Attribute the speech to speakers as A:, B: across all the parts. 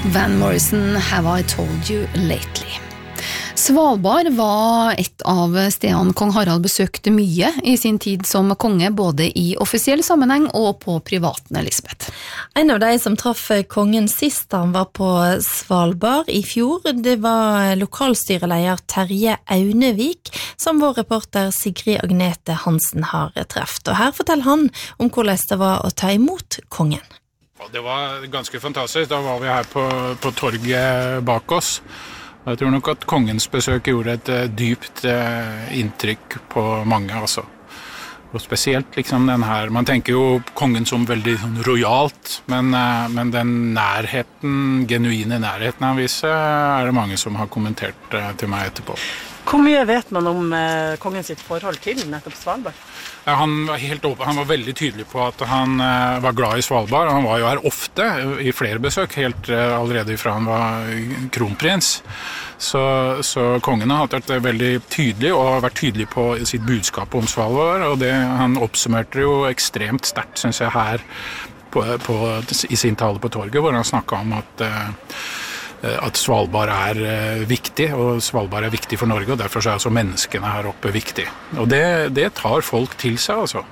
A: Van Morrison, Have I Told You Lately. Svalbard var et av stedene kong Harald besøkte mye I sin tid som konge, både I offisiell sammenheng og på privaten, Elisabeth.
B: En av de som traff kongen sist han var på Svalbard I fjor, det var lokalstyreleder Terje Aunevik, som vår reporter Sigrid Agnete Hansen har treft. Og her forteller han om hvordan det var å ta imot kongen.
C: Det var ganske fantastisk. Da var vi her på torget bak oss. Jeg tror nok at kongens besøk gjorde et dypt inntrykk på mange, altså. Og spesielt liksom den her, man tenker jo kongen som veldig sånn rojalt, men den nærheten, genuine nærheten han viser, det mange som har kommentert til meg etterpå.
D: Hvor mye vet man om kongen sitt forhold til nettopp Svalbard?
C: Ja, han var veldig tydelig på at han var glad I Svalbard. Han var jo her ofte, I flere besøk, helt allerede fra han var kronprins. Så kongen har hatt et veldig tydelig og har vært tydelig på sitt budskap om Svalbard, og han oppsummerte jo ekstremt sterkt, synes jeg, her I sin tale på torget, hvor han snakket om at Svalbard viktig, og Svalbard viktig for Norge, og derfor så også menneskene her oppe viktig. Og det tar folk til seg, altså.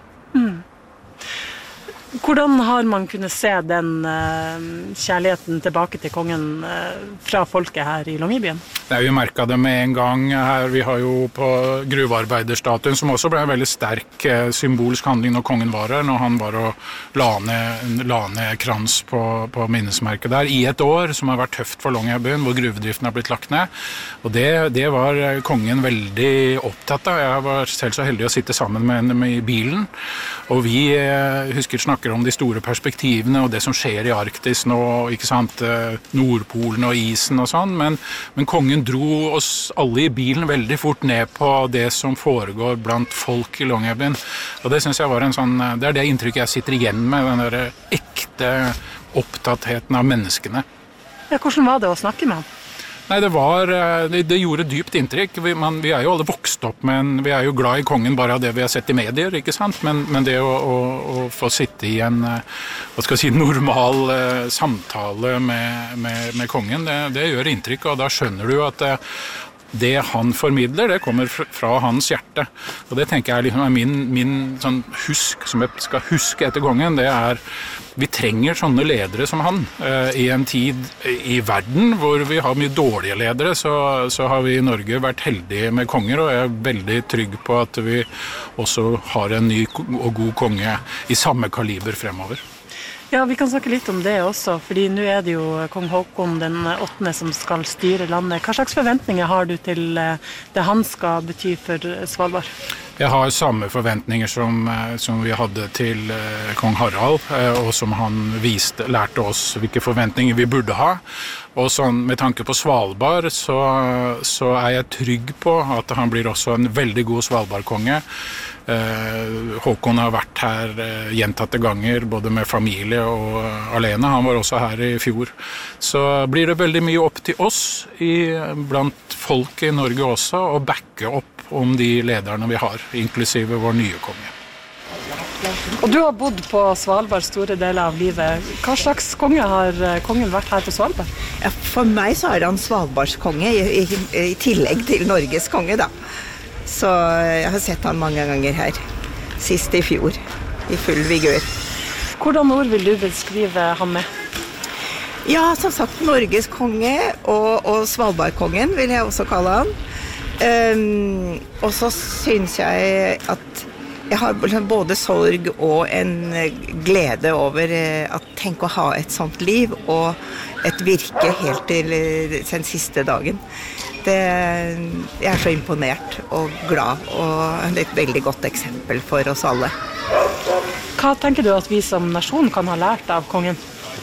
D: Hvordan har man kunnet se den kjærligheten tilbake til kongen fra folket her I Longyearbyen?
C: Vi merket det med en gang her. Vi har jo på gruvearbeiderstatuen, som også ble en veldig sterk symbolsk handling når kongen var her, når han var og la ned krans på minnesmerket der I et år, som har vært tøft for Longyearbyen, hvor gruvedriften har blitt lagt ned. Og det var kongen veldig opptatt av. Jeg var selv så heldig å sitte sammen med henne I bilen, og vi snakker om de store perspektivene og det som skjer I Arktis nå, ikke sant, Nordpolen og isen og sånn, men kongen dro oss alle I bilen veldig fort ned på det som foregår blant folk I Longyearbyen. Og det synes jeg var det det inntrykket jeg sitter igjen med, den der ekte opptattheten av menneskene.
D: Ja, hvordan var det å snakke med ham?
C: Nei, det gjorde dypt inntrykk. Vi jo alle vokst opp, men vi jo glad I kongen bare av det vi har sett I medier, ikke sant? Men det å få sitte I en, normal samtale med kongen, det gjør inntrykk, og da skjønner du at det han formidler, det kommer fra hans hjerte. Og det tenker jeg liksom min sånn husk, som jeg skal huske etter kongen, det vi trenger sånne ledere som han. I en tid I verden hvor vi har mye dårlige ledere, så har vi I Norge vært heldige med konger, og jeg veldig trygg på at vi også har en ny og god konge I samme kaliber fremover.
D: Ja, vi kan snakke litt om det også, fordi nå det jo kong Håkon den 8. som skal styre landet. Hva slags forventninger har du til det han skal bety for Svalbard?
C: Jeg har samme forventninger som vi hadde til kong Harald, og som han lærte oss hvilke forventninger vi burde ha. Og med tanke på Svalbard, så jeg trygg på at han blir også en veldig god Svalbardkonge. Håkon har vært her gjentatte ganger, både med familie og alene. Han var også her I fjor. Så blir det veldig mye opp til oss, blant folk I Norge også, å backe opp om de lederne vi har, inklusive vår nye konge.
D: Og du har bodd på Svalbard store deler av livet. Hva slags konge har kongen vært her på Svalbard?
E: Ja, for meg så han Svalbards konge, I tillegg til Norges konge da. Så jeg har sett han mange ganger her, sist I fjor, I full vigør.
D: Hvordan ord vil du beskrive han med?
E: Ja, som sagt, Norges konge og Svalbardkongen vil jeg også kalle han. Og så synes jeg at jeg har både sorg og en glede over at tenk å ha et sånt liv og et virke helt til den siste dagen. Jeg så imponert og glad, og et veldig godt eksempel for oss alle.
D: Hva tenker du at vi som nasjon kan ha lært av kongen?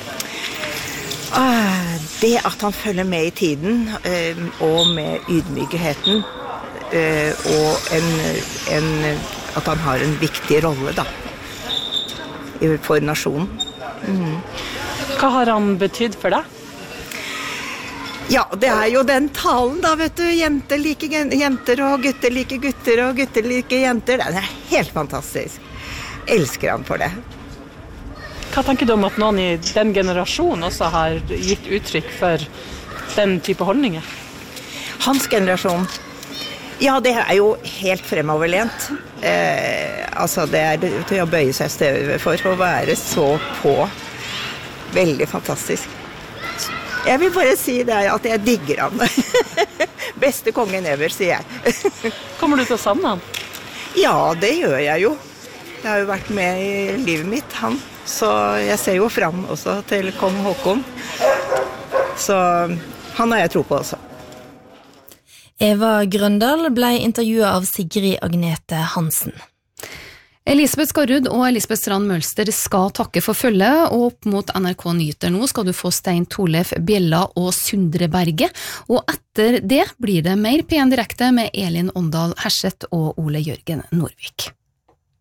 E: Det at han følger med I tiden, og med ydmykheten, og at han har en viktig rolle da, for nasjonen.
D: Hva har han betydd for deg?
E: Ja, det jo den talen da, vet du. Jenter liker jenter, og gutter liker gutter, og gutter liker jenter. Det helt fantastisk. Elsker han for det.
D: Hva tenker du om at noen i den generasjonen også har gitt uttrykk for den type holdninger?
E: Hans generasjon, ja, det jo helt fremoverlent. Altså, det til å bøye seg støvet for å være så på. Veldig fantastisk. Jeg vil bare si det at jeg digger han. Beste kongen ever, sier jeg.
D: Kommer du til å savne han?
E: Ja, det gjør jeg jo. Det har jo vært med i livet mitt, han. Så jeg ser jo fram også til kong Håkon. Så han har jeg tro på også.
B: Eva Grøndal ble intervjuet av Sigrid Agnete Hansen.
A: Elisabeth Skarrud og Elisabeth Strand Mølster skal takke for følget, og opp mot NRK Nyheter nå skal du få Stein Torleif Bjella og Sundre Berge, og etter det blir det mer P1 Direkte med Elin Åndal Herseth og Ole Jørgen Norvik.